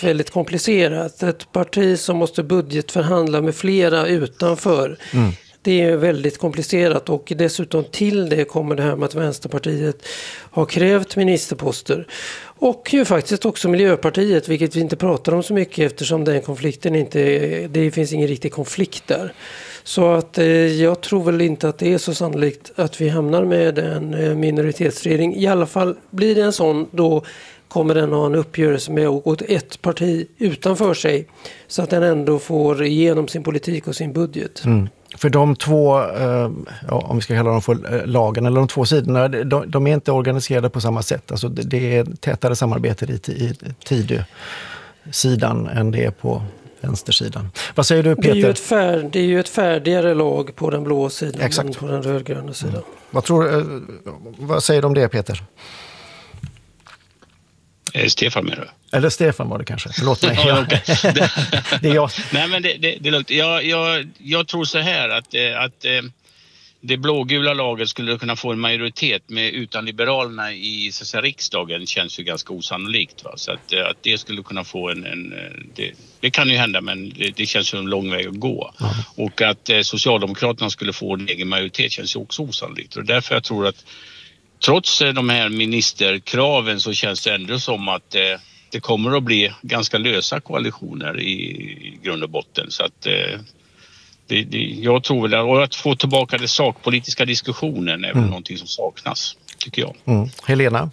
väldigt komplicerat. Ett parti som måste budgetförhandla med flera utanför. Det är väldigt komplicerat, och dessutom till det kommer det här med att Vänsterpartiet har krävt ministerposter. Och ju faktiskt också Miljöpartiet, vilket vi inte pratar om så mycket eftersom den konflikten det finns ingen riktig konflikt där. Så att jag tror väl inte att det är så sannolikt att vi hamnar med en minoritetsregering. I alla fall blir det en sån, då kommer den ha en uppgörelse med att gå ett parti utanför sig så att den ändå får igenom sin politik och sin budget. För de två, om vi ska kalla dem för lagen, eller de två sidorna, de är inte organiserade på samma sätt. Alltså det är tätare samarbete i Tidö-sidan än det är på vänstersidan. Vad säger du, Peter? Det är ju ett färdigare lag på den blå sidan. Exakt. Än på den rödgröna sidan. Vad säger du om det, Peter? Stefan med det. Eller Stefan var det kanske. Förlåt mig. Ja, okay. Det är jag. Nej, men det är lugnt. Jag tror så här att det blågula laget skulle kunna få en majoritet utan Liberalerna i så att säga, riksdagen känns ju ganska osannolikt. Va? Så att det skulle kunna få det kan ju hända, men det känns som en lång väg att gå. Och att Socialdemokraterna skulle få en egen majoritet känns ju också osannolikt. Och därför jag tror att trots de här ministerkraven så känns det ändå som att det kommer att bli ganska lösa koalitioner i grund och botten. Så att jag tror väl att få tillbaka den sakpolitiska diskussionen är väl någonting som saknas, tycker jag. Helena?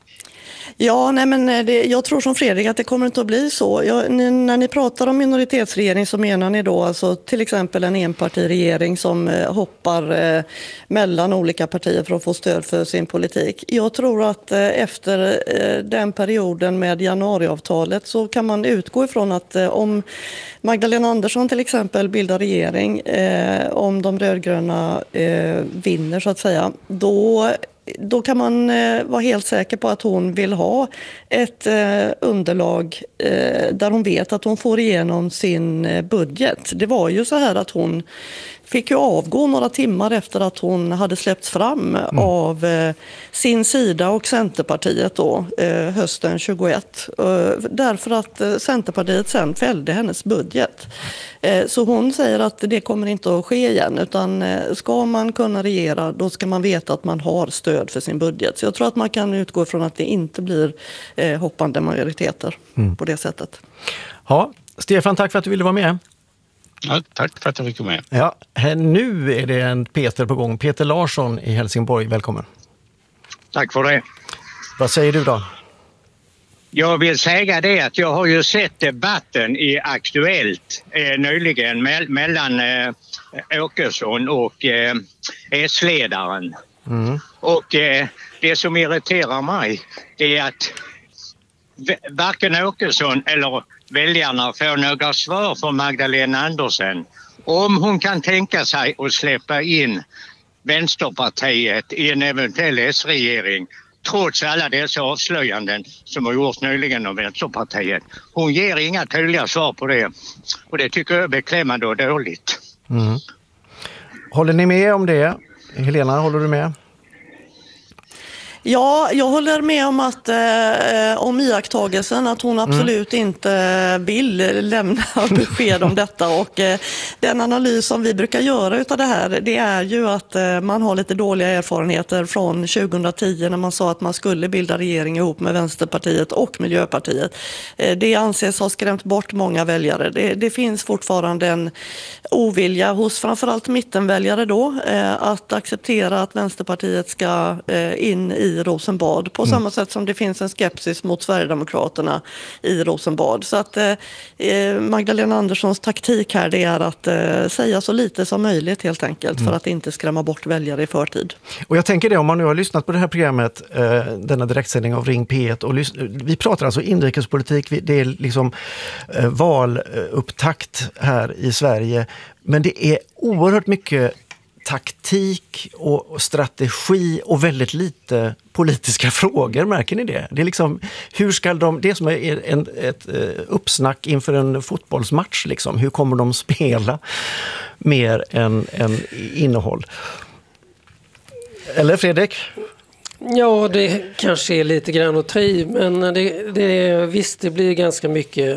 Ja, nej, men jag tror som Fredrik att det kommer inte att bli så. När ni pratar om minoritetsregering så menar ni då alltså till exempel en enpartiregering som hoppar mellan olika partier för att få stöd för sin politik. Jag tror att efter den perioden med januariavtalet så kan man utgå ifrån att om Magdalena Andersson till exempel bildar regering, om de rödgröna vinner så att säga, då kan man vara helt säker på att hon vill ha ett underlag där hon vet att hon får igenom sin budget. Det var ju så här att hon fick ju avgå några timmar efter att hon hade släppts fram av sin sida och Centerpartiet då, hösten 21. Därför att Centerpartiet sen fällde hennes budget. Så hon säger att det kommer inte att ske igen, utan ska man kunna regera då ska man veta att man har stöd för sin budget. Så jag tror att man kan utgå från att det inte blir hoppande majoriteter på det sättet. Ja, Stefan, tack för att du ville vara med. Ja, tack för att jag fick vara med. Ja, nu är det en Peter på gång. Peter Larsson i Helsingborg, välkommen. Tack för det. Vad säger du då? Jag vill säga det att jag har ju sett debatten i Aktuellt nyligen mellan Åkesson och S-ledaren. Och det som irriterar mig är att varken Åkesson eller väljarna får några svar från Magdalena Andersson om hon kan tänka sig att släppa in Vänsterpartiet i en eventuell S-regering trots alla dessa avslöjanden som har gjorts nyligen av Vänsterpartiet. Hon ger inga tydliga svar på det, och det tycker jag är beklämmande och dåligt. Håller ni med om det? Helena, håller du med? Ja, jag håller med om att om iakttagelsen att hon absolut inte vill lämna besked om detta, och den analys som vi brukar göra utav det här, det är ju att man har lite dåliga erfarenheter från 2010 när man sa att man skulle bilda regering ihop med Vänsterpartiet och Miljöpartiet. Det anses ha skrämt bort många väljare. Det finns fortfarande en ovilja hos framförallt mittenväljare då att acceptera att Vänsterpartiet ska in i Rosenbad på samma sätt som det finns en skepsis mot Sverigedemokraterna i Rosenbad. Så att Magdalena Anderssons taktik här, det är att säga så lite som möjligt helt enkelt för att inte skrämma bort väljare i förtid. Och jag tänker det, om man nu har lyssnat på det här programmet, denna direktsändning av Ring P1, och vi pratar alltså inrikespolitik, det är liksom valupptakt här i Sverige, men det är oerhört mycket taktik och strategi och väldigt lite politiska frågor, märker ni det? Det är liksom, hur ska det som är ett uppsnack inför en fotbollsmatch liksom, hur kommer de spela mer än innehåll? Eller Fredrik? Ja, det kanske är lite grann att ta i, men visst, det blir ganska mycket